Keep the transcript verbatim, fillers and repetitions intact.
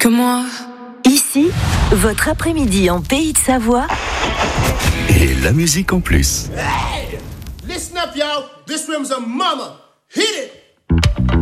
que moi. Ici, votre après-midi en Pays de Savoie. Et la musique en plus. Hey! Listen up, y'all. This room's a mama. Hit it!